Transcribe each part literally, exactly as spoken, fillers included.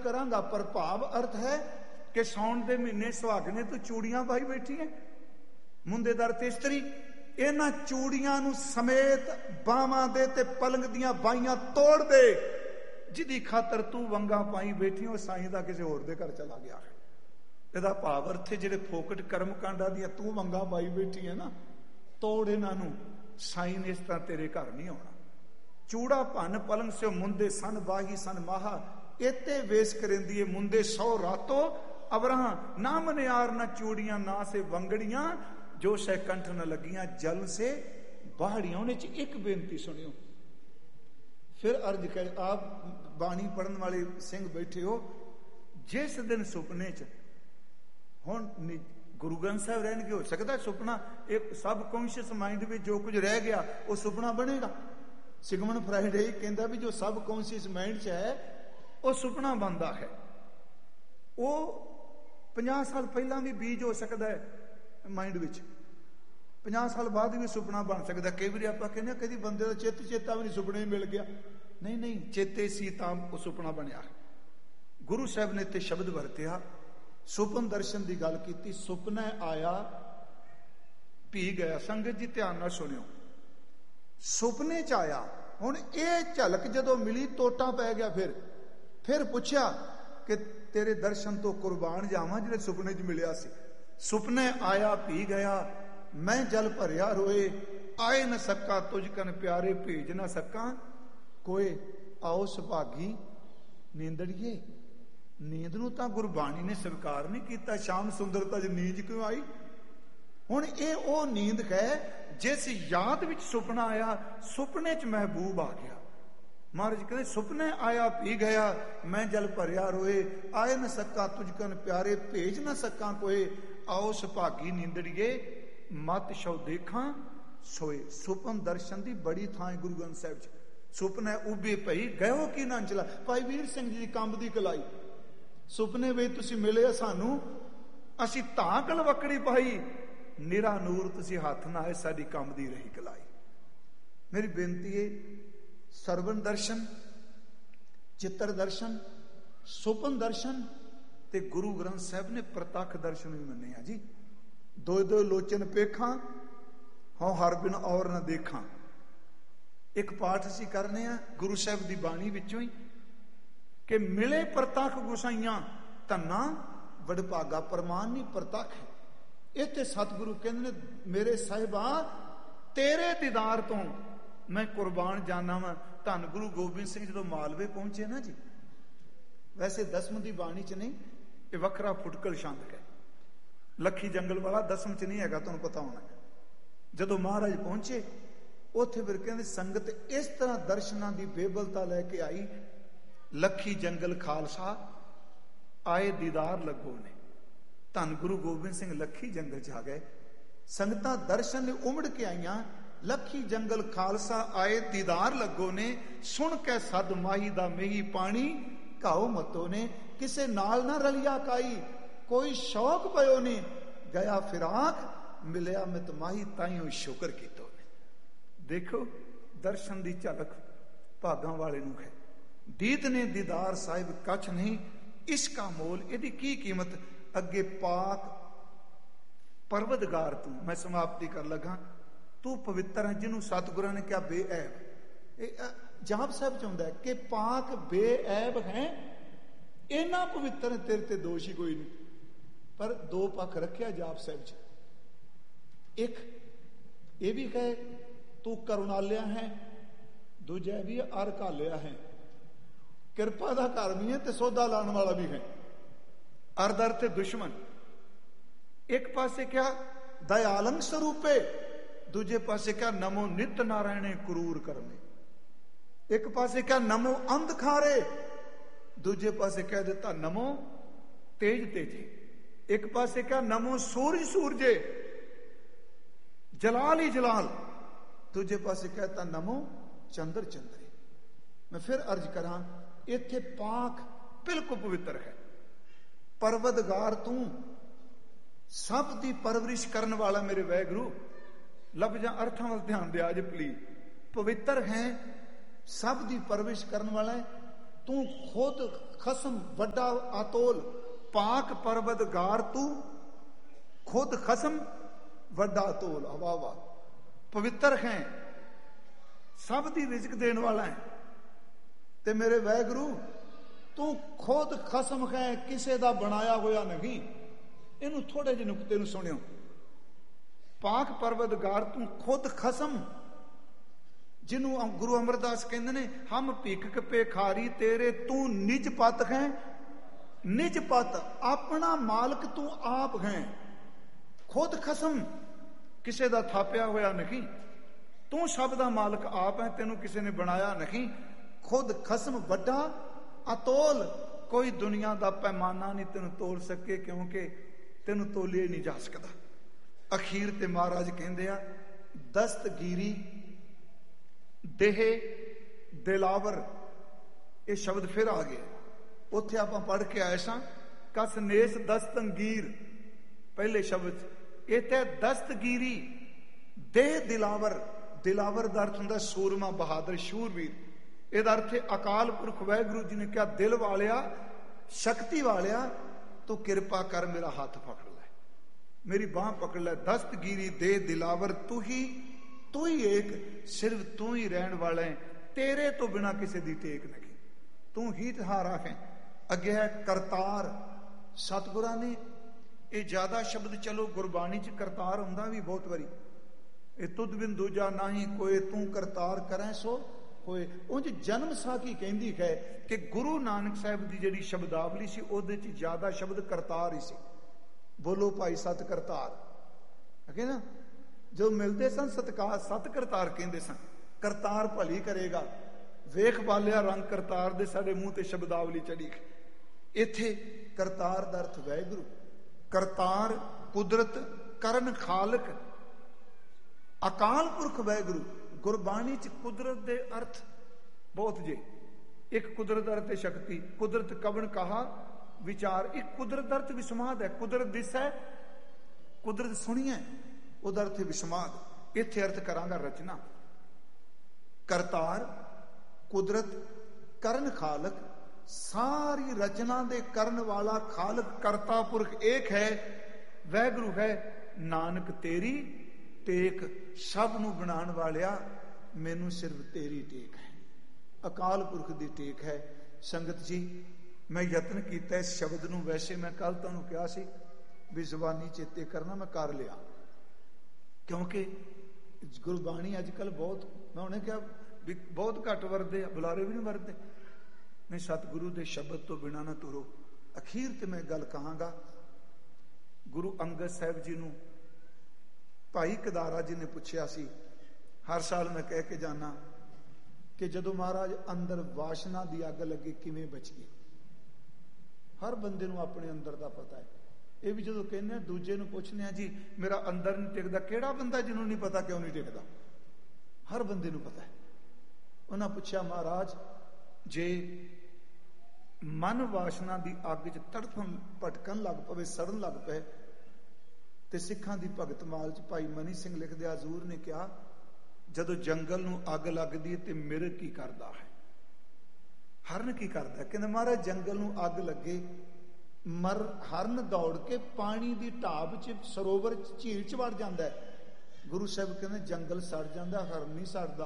ਕਰਾਂਗਾ, ਪਰ ਭਾਵ ਅਰਥ ਹੈ ਕਿ ਸੌਣ ਦੇ ਮਹੀਨੇ ਸੁਹਾਗਣੇ ਤੂੰ ਚੂੜੀਆਂ ਪਾਈ ਬੈਠੀ ਹੈ, ਮੁੰਦੇਦਾਰ ਤੇ ਇਸਤਰੀ। ਇਹਨਾਂ ਚੂੜੀਆਂ ਨੂੰ ਸਮੇਤ ਬਾਹਾਂ ਦੇ ਤੇ ਪਲੰਗ ਦੀਆਂ ਬਾਈਆਂ ਤੋੜ ਦੇ, ਜਿਹਦੀ ਖਾਤਰ ਤੂੰ ਵੰਗਾ ਪਾਈ ਬੈਠੀ ਉਹ ਸਾਈਂ ਦਾ ਕਿਸੇ ਹੋਰ ਦੇ ਘਰ ਚਲਾ ਗਿਆ ਹੈ। ਇਹਦਾ ਭਾਵ ਅਰਥ ਹੈ ਜਿਹੜੇ ਫੋਕਟ ਕਰਮ ਕਾਂਡਾਂ ਦੀਆਂ ਤੂੰ ਵੰਗਾ ਪਾਈ ਬੈਠੀ ਹੈ ਨਾ, ਤੋੜ ਇਹਨਾਂ ਨੂੰ, ਸਾਈਂ ਨੇ ਇਸ ਤਰ੍ਹਾਂ ਤੇਰੇ ਘਰ ਨਹੀਂ ਆਉਣਾ। ਚੂੜਾ ਭੰਨ ਪਲੰਗ ਸਿਓ ਮੁੰਦੇ ਸਨ ਬਾਹੀ ਸਨ ਮਾਹਾ, ਇਤੇ ਵੇਸ ਕਰਿੰਦੀਏ ਮੁੰਦੇ ਸੌ ਰਾਤੋ ਅਵਰਾਂ, ਨਾ ਮਨਿਆਰ ਨਾ ਚੂੜੀਆਂ ਨਾ ਸੇ ਵੰਗੜੀਆਂ, ਜੋ ਸੈ ਕੰਠ न ਲੱਗੀਆਂ ਜਲ ਸੇ ਬਾਹੜੀਆਂ। ਉਹਨੇ ਚ ਇੱਕ ਬੇਨਤੀ ਸੁਣਿਓ, ਫਿਰ ਅਰਜ ਕਰ, ਆਪ ਬਾਣੀ ਪੜਨ ਵਾਲੇ ਸਿੰਘ ਬੈਠੇ ਹੋ, ਜਿਸ ਦਿਨ ਸੁਪਨੇ ਚ, ਹੁਣ ਗੁਰੂ ਗ੍ਰੰਥ ਸਾਹਿਬ ਰਹਿਣਗੇ, ਹੋ ਸਕਦਾ ਸੁਪਨਾ ਇੱਕ ਸਬ ਕੌਂਸ਼ੀਅਸ ਮਾਈਂਡ ਵਿੱਚ ਜੋ ਕੁਝ ਰਹਿ ਗਿਆ ਉਹ ਸੁਪਨਾ ਬਣੇਗਾ। ਸਿਗਮੰਡ ਫਰਾਇਡ ਇਹ ਕਹਿੰਦਾ ਵੀ ਜੋ ਸਬ ਕੌਂਸ਼ੀਅਸ ਮਾਈਂਡ ਚ ਹੈ ਉਹ ਸੁਪਨਾ ਬਣਦਾ ਹੈ। ਉਹ ਪੰਜਾਹ ਸਾਲ ਪਹਿਲਾਂ ਵੀ ਬੀਜ ਹੋ ਸਕਦਾ ਹੈ ਮਾਈਂਡ ਵਿੱਚ, ਪੰਜਾਹ ਸਾਲ ਬਾਅਦ ਵੀ ਸੁਪਨਾ ਬਣ ਸਕਦਾ। ਕਈ ਵਾਰੀ ਆਪਾਂ ਕਹਿੰਦੇ ਆ ਕਦੀ ਬੰਦੇ ਦਾ ਚਿੱਤ ਚੇਤਾ ਵੀ ਨਹੀਂ, ਸੁਪਨੇ ਮਿਲ ਗਿਆ। ਨਹੀਂ ਨਹੀਂ, ਚੇਤੇ ਸੀ ਤਾਂ ਉਹ ਸੁਪਨਾ ਬਣਿਆ। ਗੁਰੂ ਸਾਹਿਬ ਨੇ ਤੇ ਸ਼ਬਦ ਵਰਤਿਆ, ਸੁਪਨ ਦਰਸ਼ਨ ਦੀ ਗੱਲ ਕੀਤੀ। ਸੁਪਨਾ ਆਇਆ ਭੀ ਗਿਆ। ਸੰਗਤ ਜੀ ਧਿਆਨ ਨਾਲ ਸੁਣਿਓ, ਸੁਪਨੇ ਚ ਆਇਆ। ਹੁਣ ਇਹ ਝਲਕ ਜਦੋਂ ਮਿਲੀ ਟੋਟਾ ਪੈ ਗਿਆ। ਫਿਰ ਫਿਰ ਪੁੱਛਿਆ ਕਿ ਤੇਰੇ ਦਰਸ਼ਨ ਤੋਂ ਕੁਰਬਾਨ ਜਾਵਾਂ ਜਿਹੜੇ ਸੁਪਨੇ ਚ ਮਿਲਿਆ ਸੀ। ਸੁਪਨੇ ਆਇਆ ਭੀ ਗਿਆ, ਮੈਂ ਜਲ ਭਰਿਆ ਰੋਏ, ਆਏ ਨ ਸਕਾ ਤੁਝ ਕਨ ਪਿਆਰੇ, ਭੇਜ ਨਾ ਸਕਾਂ ਕੋਏ, ਆਓ ਸੁਭਾਗੀ ਨੀਂਦੜੀਏ। ਨੀਂਦ ਨੂੰ ਤਾਂ ਗੁਰਬਾਣੀ ਨੇ ਸਵੀਕਾਰ ਨਹੀਂ ਕੀਤਾ। ਸ਼ਾਮ ਸੁੰਦਰਤਾ ਚ ਨੀਂਦ ਕਿਉਂ ਆਈ? ਹੁਣ ਇਹ ਉਹ ਨੀਂਦ ਹੈ ਜਿਸ ਯਾਦ ਵਿੱਚ ਸੁਪਨਾ ਆਇਆ, ਸੁਪਨੇ ਚ ਮਹਿਬੂਬ ਆ ਗਿਆ। ਮਹਾਰਾਜ ਕਹਿੰਦੇ ਸੁਪਨੇ ਆਇਆ ਭੀ ਗਿਆ, ਮੈਂ ਜਲ ਭਰਿਆ ਰੋਏ, ਆਏ ਨ ਸਕਾ ਤੁਝ ਕਨ ਪਿਆਰੇ, ਭੇਜ ਨਾ ਸਕਾਂ ਕੋਏ, ਆਓ ਸੁਭਾਗੀ ਨੀਂਦੜੀਏ, ਮਤ ਸ਼ਉ ਦੇਖਾਂ ਸੋਏ। ਸੁਪਨ ਦਰਸ਼ਨ ਦੀ ਬੜੀ ਥਾਂ ਹੈ ਗੁਰੂ ਗ੍ਰੰਥ ਸਾਹਿਬ ਚ। ਸੁਪਨੇ ਉਭੇ ਭਈ ਗਇਓ ਕੀ ਨਾ ਚਲਾ। ਭਾਈ ਵੀਰ ਸਿੰਘ ਜੀ ਦੀ ਕੰਬ ਦੀ ਕਲਾਈ, ਸੁਪਨੇ ਵਿੱਚ ਤੁਸੀਂ ਮਿਲੇ ਸਾਨੂੰ, ਅਸੀਂ ਤਾਂ ਕਲਵਕੜੀ ਪਾਈ, ਨਿਰਾ ਨੂਰ ਤੁਸੀਂ ਹੱਥ ਨਾ ਆਏ, ਸਾਡੀ ਕੰਬ ਦੀ ਰਹੀ ਕਲਾਈ। ਮੇਰੀ ਬੇਨਤੀ ਹੈ, ਸਰਵਨ ਦਰਸ਼ਨ, ਚਿੱਤਰ ਦਰਸ਼ਨ, ਸੁਪਨ ਦਰਸ਼ਨ ਤੇ ਗੁਰੂ ਗ੍ਰੰਥ ਸਾਹਿਬ ਨੇ ਪ੍ਰਤੱਖ ਦਰਸ਼ਨ ਵੀ ਮੰਨੇ ਆ ਜੀ। ਦੋ ਦੋ ਲੋਚਨ ਪੇਖਾਂ, ਹਉ ਹਰ ਬਿਨ ਔਰ ਨਾ ਦੇਖਾਂ। ਇੱਕ ਪਾਠ ਅਸੀਂ ਕਰਨੇ ਆ ਗੁਰੂ ਸਾਹਿਬ ਦੀ ਬਾਣੀ ਵਿੱਚੋਂ ਹੀ ਕਿ ਮਿਲੇ ਪ੍ਰਤੱਖ ਗੁਸਾਈਆਂ, ਧੰਨਾ ਵਡਭਾਗਾ ਪ੍ਰਮਾਨ ਨਹੀਂ ਪ੍ਰਤੱਖ। ਇੱਥੇ ਸਤਿਗੁਰੂ ਕਹਿੰਦੇ ਨੇ ਮੇਰੇ ਸਾਹਿਬਾ ਤੇਰੇ ਦੀਦਾਰ ਤੋਂ ਮੈਂ ਕੁਰਬਾਨ ਜਾਨਾ ਵਾਂ। ਧੰਨ ਗੁਰੂ ਗੋਬਿੰਦ ਸਿੰਘ ਜਦੋਂ ਮਾਲਵੇ ਪਹੁੰਚੇ ਨਾ ਜੀ, ਵੈਸੇ ਦਸਮ ਦੀ ਬਾਣੀ ਚ ਨਹੀਂ, ਇਹ ਵੱਖਰਾ ਫੁਟਕਲ ਛੰਦ ਹੈ। ਲੱਖੀ ਜੰਗਲ ਵਾਲਾ ਦਸਮ ਚ ਨਹੀਂ ਹੈਗਾ, ਤੁਹਾਨੂੰ ਪਤਾ ਹੋਣਾ। ਜਦੋਂ ਮਹਾਰਾਜ ਪਹੁੰਚੇ ਉੱਥੇ ਫਿਰ ਕਹਿੰਦੇ ਸੰਗਤ ਇਸ ਤਰ੍ਹਾਂ ਦਰਸ਼ਨਾਂ ਦੀ ਬੇਬਲਤਾ ਲੈ ਕੇ ਆਈ, ਲੱਖੀ ਜੰਗਲ ਖਾਲਸਾ ਆਏ ਦੀਦਾਰ ਲੱਗੋ ਨੇ। ਧੰਨ ਗੁਰੂ ਗੋਬਿੰਦ ਸਿੰਘ ਲੱਖੀ ਜੰਗਲ ਚ ਆ ਗਏ, ਸੰਗਤਾਂ ਦਰਸ਼ਨ ਲਈ ਉਮੜ ਕੇ ਆਈਆਂ। ਲੱਖੀ ਜੰਗਲ ਖਾਲਸਾ ਆਏ ਦੀਦਾਰ ਲੱਗੋ ਨੇ, ਸੁਣ ਕੇ ਸਦ ਮਾਹੀ ਦਾ ਮਹੀ ਪਾਣੀ, ਘਾਉ ਮਤੋ ਨੇ ਕਿਸੇ ਨਾਲ ਨਾ ਰਲਿਆ ਕਾਈ, ਕੋਈ ਸ਼ੌਕ ਪਇਓ ਨਹੀਂ ਗਿਆ ਫਿਰਾਕ, ਮਿਲਿਆ ਮਿਤ ਮਾਹੀ ਤਾਈਓ ਸ਼ੁਕਰ ਕੀਤੋ ਨੇ। ਦੇਖੋ ਦਰਸ਼ਨ ਦੀ ਝਲਕ ਭਾਗਾਂ ਵਾਲੇ ਨੂੰ ਹੈ। ਦੀਦ ਨੇ ਦੀਦਾਰ ਸਾਹਿਬ ਕੱਛ ਨਹੀਂ, ਇਸ਼ਕਾ ਮੋਲ, ਇਹਦੀ ਕੀ ਕੀਮਤ। ਅੱਗੇ ਪਾਕ ਪਰਵਦਗਾਰ ਤੂੰ, ਮੈਂ ਸਮਾਪਤੀ ਕਰ ਲੱਗਾ, ਤੂੰ ਪਵਿੱਤਰ ਹੈ ਜਿਹਨੂੰ ਸਤਿਗੁਰਾਂ ਨੇ ਕਿਹਾ ਬੇਐਬ। ਇਹ ਜਾਪ ਸਾਹਿਬ ਚ ਹੁੰਦਾ ਹੈ ਕਿ ਪਾਕ ਬੇਐਬ ਹੈ, ਇਹਨਾਂ ਪਵਿੱਤਰ ਤੇਰੇ ਤੇ ਦੋਸ਼ ਹੀ ਕੋਈ ਨਹੀਂ। ਪਰ ਦੋ ਪੱਖ ਰੱਖਿਆ ਜਾਪ ਸਾਹਿਬ ਚ। ਇੱਕ ਇਹ ਵੀ ਕਹੇ ਤੂੰ ਕਰੁਣਾਲਿਆ ਹੈ, ਦੂਜਾ ਵੀ ਅਰ ਘਾਲਿਆ ਹੈ। ਕਿਰਪਾ ਦਾ ਘਰ ਵੀ ਹੈ ਤੇ ਸੋਧਾ ਲਾਉਣ ਵਾਲਾ ਵੀ ਹੈ। ਅਰ ਦਰ ਤੇ ਦੁਸ਼ਮਣ। ਇੱਕ ਪਾਸੇ ਕਿਹਾ ਦਇਆਲੰ ਸਰੂਪੇ, ਦੂਜੇ ਪਾਸੇ ਕਿਹਾ ਨਮੋ ਨਿਤ ਨਾਰਾਇਣੇ ਕਰੂਰ ਕਰਮੇ। ਇੱਕ ਪਾਸੇ ਕਿਹਾ ਨਮੋ ਅੰਧ ਖਾਰੇ, ਦੂਜੇ ਪਾਸੇ ਕਹਿ ਦਿੱਤਾ ਨਮੋ ਤੇਜ ਤੇਜੇ। ਇੱਕ ਪਾਸੇ ਕਿਹਾ ਨਮੋ ਸੂਰਜ ਸੂਰਜੇ, ਜਲਾਲ ਹੀ ਜਲਾਲ, ਦੂਜੇ ਪਾਸੇ ਕਹਿਤਾ ਨਮੋ ਚੰਦਰ ਚੰਦਰੇ। ਮੈਂ ਫਿਰ ਅਰਜ ਕਰਾਂ, ਇੱਥੇ ਪਾਕ ਬਿਲਕੁਲ ਪਵਿੱਤਰ ਹੈ। ਪਰਵਦਗਾਰ ਤੂੰ, ਸਭ ਦੀ ਪਰਵਰਿਸ਼ ਕਰਨ ਵਾਲਾ ਮੇਰੇ ਵਾਹਿਗੁਰੂ। ਲਫ਼ਜ਼ਾਂ ਅਰਥਾਂ ਵੱਲ ਧਿਆਨ ਦਿਆ ਜੇ ਪਲੀਜ਼। ਪਵਿੱਤਰ ਹੈ, ਸਭ ਦੀ ਪਰਵਰਿਸ਼ ਕਰਨ ਵਾਲਾ ਹੈ, ਤੂੰ ਖੁਦ ਖਸਮ ਵੱਡਾ ਅਤੋਲ, ਪਾਕ ਪਰਵਦਗਾਰ ਤੂੰ ਖੁਦ ਖਸਮ ਵੱਡਾ ਅਤੋਲ। ਵਾਹ ਵਾਹ, ਪਵਿੱਤਰ ਹੈ, ਸਭ ਦੀ ਰਿਜ਼ਕ ਦੇਣ ਵਾਲਾ ਹੈ, ਤੇ ਮੇਰੇ ਵਾਹਿਗੁਰੂ ਤੂੰ ਖੁਦ ਖਸਮ ਹੈ, ਕਿਸੇ ਦਾ ਬਣਾਇਆ ਹੋਇਆ ਨਹੀਂ। ਇਹਨੂੰ ਥੋੜੇ ਜਿਹੇ ਨੁਕਤੇ ਨੂੰ ਸੁਣਿਓ। ਪਾਕ ਪਰਵਦਗਾਰ ਤੂੰ ਖੁਦ ਖਸਮ, ਜਿਹਨੂੰ ਗੁਰੂ ਅਮਰਦਾਸ ਕਹਿੰਦੇ ਨੇ ਹਮ ਭਿਖਕ ਭੇਖਾਰੀ ਤੇਰੇ, ਤੂੰ ਨਿਜ ਪਤ ਹੈ। ਨਿਜ ਪਤ, ਆਪਣਾ ਮਾਲਕ ਤੂੰ ਆਪ ਹੈ। ਖੁਦ ਖਸਮ, ਕਿਸੇ ਦਾ ਥਾਪਿਆ ਹੋਇਆ ਨਹੀਂ। ਤੂੰ ਸਭ ਦਾ ਮਾਲਕ ਆਪ ਹੈ, ਤੈਨੂੰ ਕਿਸੇ ਨੇ ਬਣਾਇਆ ਨਹੀਂ। ਖੁਦ ਖਸਮ ਵੱਡਾ ਅਤੋਲ, ਕੋਈ ਦੁਨੀਆ ਦਾ ਪੈਮਾਨਾ ਨਹੀਂ ਤੈਨੂੰ ਤੋਲ ਸਕੇ, ਕਿਉਂਕਿ ਤੈਨੂੰ ਤੋਲਿਆ ਨਹੀਂ ਜਾ ਸਕਦਾ। ਅਖੀਰ ਤੇ ਮਹਾਰਾਜ ਕਹਿੰਦੇ ਆ ਦਸਤਗੀਰੀ ਦੇਹ ਦਿਲਾਵਰ, ਇਹ ਸ਼ਬਦ ਫਿਰ ਆ ਗਏ। ਉੱਥੇ ਆਪਾਂ ਪੜ੍ਹ ਕੇ ਆਏ ਸਾਂ ਕਸ ਨੇਸ ਦਸਤੰਗੀਰ, ਪਹਿਲੇ ਸ਼ਬਦ ਇੱਥੇ ਦਸਤਗੀਰੀ ਦੇਹ ਦਿਲਾਵਰ। ਦਿਲਾਵਰ ਦਾ ਅਰਥ ਹੁੰਦਾ ਸੂਰਮਾ, ਬਹਾਦਰ, ਸ਼ੂਰਵੀਰ। ਇਹਦਾ ਅਰਥ ਹੈ ਅਕਾਲ ਪੁਰਖ ਵਾਹਿਗੁਰੂ ਜੀ ਨੇ ਕਿਹਾ ਦਿਲ ਵਾਲਿਆ, ਸ਼ਕਤੀ ਵਾਲਿਆ, ਤੂੰ ਕਿਰਪਾ ਕਰ ਮੇਰਾ ਹੱਥ ਪਕੜ ਲੈ, ਮੇਰੀ ਬਾਹ ਪਕੜ ਲੈ। ਦਸਤਗੀਰੀ ਦੇ ਦਿਲਾਵਰ ਤੂੰ ਹੀ, ਤੂੰ ਹੀ ਏਕ, ਸਿਰਫ ਤੂੰ ਹੀ ਰਹਿਣ ਵਾਲਾ ਹੈ, ਤੇਰੇ ਤੋਂ ਬਿਨਾ ਕਿਸੇ ਦੀ ਟੇਕ ਨਹੀਂ, ਤੂੰ ਹੀ ਸਹਾਰਾ ਹੈ। ਅੱਗੇ ਹੈ ਕਰਤਾਰ। ਸਤਿਗੁਰਾਂ ਨੇ ਇਹ ਜ਼ਿਆਦਾ ਸ਼ਬਦ, ਚਲੋ ਗੁਰਬਾਣੀ ਚ ਕਰਤਾਰ ਹੁੰਦਾ ਵੀ ਬਹੁਤ ਵਾਰੀ, ਇਹ ਤੁਧ ਬਿਨ ਦੂਜਾ ਨਾਹੀ ਕੋਏ, ਤੂੰ ਕਰਤਾਰ ਕਰੈ ਸੋ ਹੋਏ। ਉਂਝ ਜਨਮ ਸਾਖੀ ਕਹਿੰਦੀ ਹੈ ਕਿ ਗੁਰੂ ਨਾਨਕ ਸਾਹਿਬ ਦੀ ਜਿਹੜੀ ਸ਼ਬਦਾਵਲੀ ਸੀ ਉਹਦੇ ਚ ਜ਼ਿਆਦਾ ਸ਼ਬਦ ਕਰਤਾਰ ਹੀ ਸੀ। ਬੋਲੋ ਭਾਈ ਸਤ ਕਰਤਾਰ, ਹੈ ਨਾ, ਜੋ ਮਿਲਦੇ ਸਨ ਸਤਕਾਰ ਸਤ ਕਰਤਾਰ ਕਹਿੰਦੇ ਸਨ। ਕਰਤਾਰ ਭਲੀ ਕਰੇਗਾ, ਵੇਖ ਬਾਲਿਆ ਰੰਗ ਕਰਤਾਰ ਦੇ, ਸਾਡੇ ਮੂੰਹ ਤੇ ਸ਼ਬਦਾਵਲੀ ਚੜੀ। ਇੱਥੇ ਕਰਤਾਰ ਦਾ ਅਰਥ ਵਾਹਿਗੁਰੂ। ਕਰਤਾਰ ਕੁਦਰਤ, ਕਰਨ ਖਾਲਕ, ਅਕਾਲ ਪੁਰਖ ਵਾਹਿਗੁਰੂ। ਗੁਰਬਾਣੀ ਚ ਕੁਦਰਤ ਦੇ ਅਰਥ ਬਹੁਤ ਜੇ। ਇੱਕ ਕੁਦਰਤ ਦਾ ਅਰਥ ਹੈ ਸ਼ਕਤੀ, ਕੁਦਰਤ ਕਵਣ ਕਹਾ ਵਿਚਾਰ। ਇੱਕ ਕੁਦਰਤ ਦਾ ਅਰਥ ਵਿਸਮਾਦ ਹੈ, ਕੁਦਰਤ ਦਿਸ ਹੈ, ਕੁਦਰਤ ਸੁਣੀਏ, ਉਹਦਾ ਅਰਥ ਹੈ ਵਿਸਮਾਦ। ਇੱਥੇ ਅਰਥ ਕਰਾਂਗਾ ਰਚਨਾ। ਕਰਤਾਰ ਕੁਦਰਤ, ਕਰਨ ਖਾਲਕ, ਸਾਰੀ ਰਚਨਾ ਦੇ ਕਰਨ ਵਾਲਾ ਖਾਲਕ ਕਰਤਾ ਪੁਰਖ ਏਕ ਹੈ, ਵਾਹਿਗੁਰੂ ਹੈ। ਨਾਨਕ ਤੇਰੀ ਟੇਕ, ਸਭ ਨੂੰ ਬਣਾਉਣ ਵਾਲਿਆ ਮੈਨੂੰ ਸਿਰਫ ਤੇਰੀ ਟੇਕ ਹੈ, ਅਕਾਲ ਪੁਰਖ ਦੀ ਟੇਕ ਹੈ। ਸੰਗਤ ਜੀ, ਮੈਂ ਯਤਨ ਕੀਤਾ ਇਸ ਸ਼ਬਦ ਨੂੰ, ਵੈਸੇ ਮੈਂ ਕੱਲ ਤੁਹਾਨੂੰ ਕਿਹਾ ਸੀ ਵੀ ਜ਼ੁਬਾਨੀ ਚੇਤੇ ਕਰਨਾ, ਮੈਂ ਕਰ ਲਿਆ, ਕਿਉਂਕਿ ਗੁਰਬਾਣੀ ਅੱਜ ਕੱਲ ਬਹੁਤ, ਮੈਂ ਉਹਨੇ ਕਿਹਾ ਵੀ ਬਹੁਤ ਘੱਟ ਵਰਦੇ ਆ, ਬੁਲਾਰੇ ਵੀ ਨਹੀਂ ਵਰਦੇ। ਨਹੀਂ, ਸਤਿਗੁਰੂ ਦੇ ਸ਼ਬਦ ਤੋਂ ਬਿਨਾਂ ਨਾ ਤੁਰੋ। ਅਖੀਰ ਤੇ ਮੈਂ ਗੱਲ ਕਹਾਂਗਾ, ਗੁਰੂ ਅੰਗਦ ਸਾਹਿਬ ਜੀ ਨੂੰ ਭਾਈ ਕਦਾਰਾ ਜੀ ਨੇ ਪੁੱਛਿਆ ਸੀ, ਹਰ ਸਾਲ ਮੈਂ ਕਹਿ ਕੇ ਜਾਣਾ ਕਿ ਜਦੋਂ ਮਹਾਰਾਜ ਅੰਦਰ ਵਾਸ਼ਨਾ ਦੀ ਅੱਗ ਲੱਗੇ ਕਿਵੇਂ ਬਚੀਏ। ਹਰ ਬੰਦੇ ਨੂੰ ਆਪਣੇ ਅੰਦਰ ਦਾ ਪਤਾ ਹੈ। ਇਹ ਵੀ ਜਦੋਂ ਕਹਿੰਦੇ ਆ ਦੂਜੇ ਨੂੰ ਪੁੱਛਦੇ ਆ ਜੀ ਮੇਰਾ ਅੰਦਰ ਨਹੀਂ ਟਿਕਦਾ, ਕਿਹੜਾ ਬੰਦਾ ਜਿਹਨੂੰ ਨਹੀਂ ਪਤਾ ਕਿਉਂ ਨਹੀਂ ਟਿਕਦਾ? ਹਰ ਬੰਦੇ ਨੂੰ ਪਤਾ ਹੈ। ਉਹਨਾਂ ਪੁੱਛਿਆ ਮਹਾਰਾਜ ਜੇ ਮਨ ਵਾਸ਼ਨਾ ਦੀ ਅੱਗ 'ਚ ਤੜਫਣ ਭਟਕਣ ਲੱਗ ਪਵੇ, ਸੜਨ ਲੱਗ ਪਏ, ਤੇ ਸਿੱਖਾਂ ਦੀ ਭਗਤ ਮਾਲ 'ਚ ਭਾਈ ਮਨੀ ਸਿੰਘ ਲਿਖਦੇ ਆ, ਹਜ਼ੂਰ ਨੇ ਕਿਹਾ ਜਦੋਂ ਜੰਗਲ ਨੂੰ ਅੱਗ ਲੱਗਦੀ ਹੈ ਤੇ ਮਿਰਗ ਕੀ ਕਰਦਾ ਹੈ, ਹਰਨ ਕੀ ਕਰਦਾ? ਕਹਿੰਦੇ ਮਹਾਰਾਜ ਜੰਗਲ ਨੂੰ ਅੱਗ ਲੱਗੇ, ਮਰ ਹਰਨ ਦੌੜ ਕੇ ਪਾਣੀ ਦੀ ਢਾਬ 'ਚ, ਸਰੋਵਰ 'ਚ, ਝੀਲ 'ਚ ਵੜ ਜਾਂਦਾ ਹੈ। ਗੁਰੂ ਸਾਹਿਬ ਕਹਿੰਦੇ ਜੰਗਲ ਸੜ ਜਾਂਦਾ, ਹਰਨ ਨਹੀਂ ਸੜਦਾ।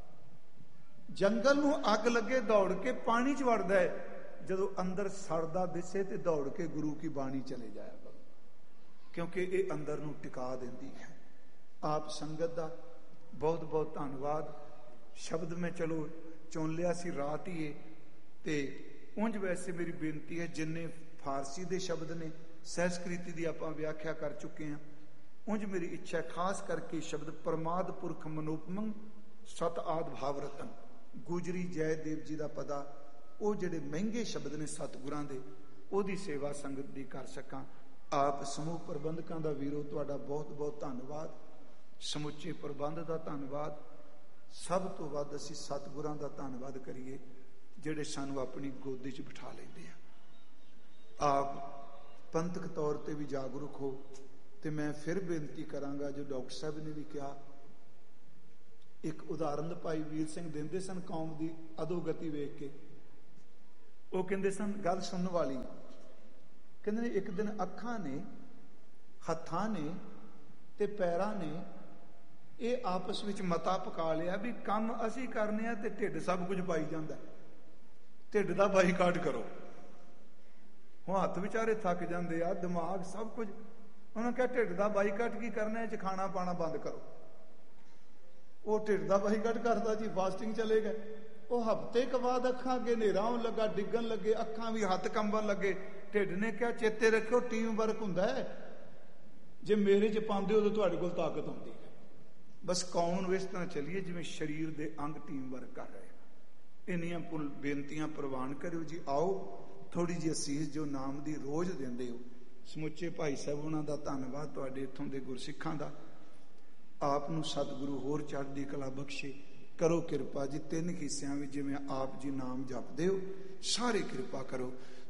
ਜੰਗਲ ਨੂੰ ਅੱਗ ਲੱਗੇ ਦੌੜ ਕੇ ਪਾਣੀ 'ਚ ਵੜਦਾ ਹੈ, ਜਦੋਂ ਅੰਦਰ ਸੜਦਾ ਦਿਸੇ ਤੇ ਦੌੜ ਕੇ ਗੁਰੂ ਕੀ ਬਾਣੀ ਚਲੇ ਜਾਇਆ ਕਰੋ, ਕਿਉਂਕਿ ਇਹ ਅੰਦਰ ਨੂੰ ਟਿਕਾ ਦਿੰਦੀ ਹੈ। ਆਪ ਸੰਗਤ ਦਾ ਬਹੁਤ ਬਹੁਤ ਧੰਨਵਾਦ। ਸ਼ਬਦ ਮੈਂ ਚਲੋ ਚੁਣ ਲਿਆ ਸੀ ਰਾਤ ਹੀ ਇਹ, ਤੇ ਉਂਝ ਵੈਸੇ ਮੇਰੀ ਬੇਨਤੀ ਹੈ ਜਿੰਨੇ ਫਾਰਸੀ ਦੇ ਸ਼ਬਦ ਨੇ, ਸੰਸਕ੍ਰਿਤੀ ਦੀ ਆਪਾਂ ਵਿਆਖਿਆ ਕਰ ਚੁੱਕੇ ਹਾਂ, ਉਂਝ ਮੇਰੀ ਇੱਛਾ ਖਾਸ ਕਰਕੇ ਸ਼ਬਦ ਪਰਮਾਦ ਪੁਰਖ ਮਨੋਪਮੰ ਸਤ ਆਦ ਭਾਵ ਰਤਨ, ਗੁਜਰੀ ਜੈਦੇਵ ਜੀ ਦਾ ਪਦਾ, ਉਹ ਜਿਹੜੇ ਮਹਿੰਗੇ ਸ਼ਬਦ ਨੇ ਸਤਿਗੁਰਾਂ ਦੇ, ਉਹਦੀ ਸੇਵਾ ਸੰਗਤ ਦੀ ਕਰ ਸਕਾਂ। ਆਪ ਸਮੂਹ ਪ੍ਰਬੰਧਕਾਂ ਦਾ ਵੀਰੋ ਤੁਹਾਡਾ ਬਹੁਤ ਬਹੁਤ ਧੰਨਵਾਦ, ਸਮੁੱਚੇ ਪ੍ਰਬੰਧ ਦਾ ਧੰਨਵਾਦ। ਸਭ ਤੋਂ ਵੱਧ ਅਸੀਂ ਸਤਿਗੁਰਾਂ ਦਾ ਧੰਨਵਾਦ ਕਰੀਏ ਜਿਹੜੇ ਸਾਨੂੰ ਆਪਣੀ ਗੋਦੀ 'ਚ ਬਿਠਾ ਲੈਂਦੇ ਆ। ਆਪ ਪੰਥਕ ਤੌਰ ਤੇ ਵੀ ਜਾਗਰੂਕ ਹੋ। ਤੇ ਮੈਂ ਫਿਰ ਬੇਨਤੀ ਕਰਾਂਗਾ, ਜੋ ਡਾਕਟਰ ਸਾਹਿਬ ਨੇ ਵੀ ਕਿਹਾ, ਇੱਕ ਉਦਾਹਰਨ ਭਾਈ ਵੀਰ ਸਿੰਘ ਦਿੰਦੇ ਸਨ ਕੌਮ ਦੀ ਅਧੋਗਤੀ ਵੇਖ ਕੇ, ਉਹ ਕਹਿੰਦੇ ਸਨ ਗੱਲ ਸੁਣਨ ਵਾਲੀ, ਕਹਿੰਦੇ ਨੇ ਇੱਕ ਦਿਨ ਅੱਖਾਂ ਨੇ, ਹੱਥਾਂ ਨੇ ਤੇ ਪੈਰਾਂ ਨੇ ਇਹ ਆਪਸ ਵਿੱਚ ਮਤਾ ਪਕਾ ਲਿਆ ਵੀ ਕੰਮ ਅਸੀਂ ਕਰਨੇ ਆ ਤੇ ਢਿੱਡ ਸਭ ਕੁਝ ਪਾਈ ਜਾਂਦਾ, ਢਿੱਡ ਦਾ ਬਾਈਕਾਟ ਕਰੋ। ਹੁਣ ਹੱਥ ਵਿਚਾਰੇ ਥੱਕ ਜਾਂਦੇ ਆ, ਦਿਮਾਗ ਸਭ ਕੁਝ, ਉਹਨਾਂ ਕਿਹਾ ਢਿੱਡ ਦਾ ਬਾਈਕਾਟ ਕੀ ਕਰਨਾ, ਚ ਖਾਣਾ ਪਾਣਾ ਬੰਦ ਕਰੋ। ਉਹ ਢਿੱਡ ਦਾ ਬਾਈਕਾਟ ਕਰਦਾ ਜੀ, ਫਾਸਟਿੰਗ ਚਲੇ ਗਏ। ਉਹ ਹਫ਼ਤੇ ਕੁ ਬਾਅਦ ਅੱਖਾਂ ਅੱਗੇ ਹਨੇਰਾ ਹੋਣ ਲੱਗਾ, ਡਿੱਗਣ ਲੱਗੇ, ਅੱਖਾਂ ਵੀ ਹੱਥ ਕੰਬਣ ਲੱਗੇ। ਢਿੱਡ ਨੇ ਕਿਹਾ ਚੇਤੇ ਰੱਖਿਓ ਟੀਮ ਵਰਕ ਹੁੰਦਾ ਹੈ, ਜੇ ਮੇਰੇ ਚ ਪਾਉਂਦੇ ਹੋ ਤਾਂ ਤੁਹਾਡੇ ਕੋਲ ਤਾਕਤ ਆਉਂਦੀ ਹੈ। ਬਸ ਕੌਮ ਨੂੰ ਇਸ ਤਰ੍ਹਾਂ ਚੱਲੀਏ ਜਿਵੇਂ ਸਰੀਰ ਦੇ ਅੰਗ ਟੀਮ ਵਰਕ ਕਰ ਰਹੇ। ਇੰਨੀਆਂ ਪੁਲ ਬੇਨਤੀਆਂ ਪ੍ਰਵਾਨ ਕਰਿਓ ਜੀ। ਆਓ ਥੋੜੀ ਜਿਹੀ ਅਸੀਸ ਜੋ ਨਾਮ ਦੀ ਰੋਜ਼ ਦਿੰਦੇ ਹੋ, ਸਮੁੱਚੇ ਭਾਈ ਸਾਹਿਬ ਉਹਨਾਂ ਦਾ ਧੰਨਵਾਦ, ਤੁਹਾਡੇ ਇੱਥੋਂ ਦੇ ਗੁਰਸਿੱਖਾਂ ਦਾ। ਆਪ ਨੂੰ ਸਤਿਗੁਰੂ ਹੋਰ ਚੜ੍ਹਦੀ ਕਲਾ ਬਖਸ਼ੇ, ਕਰੋ ਕਿਰਪਾ ਜੀ। ਤਿੰਨ ਹਿੱਸਿਆਂ ਵਿੱਚ ਜਿਵੇਂ ਆਪ ਜੀ ਨਾਮ ਜਪਦੇ ਹੋ, ਸਾਰੇ ਕਿਰਪਾ ਕਰੋ।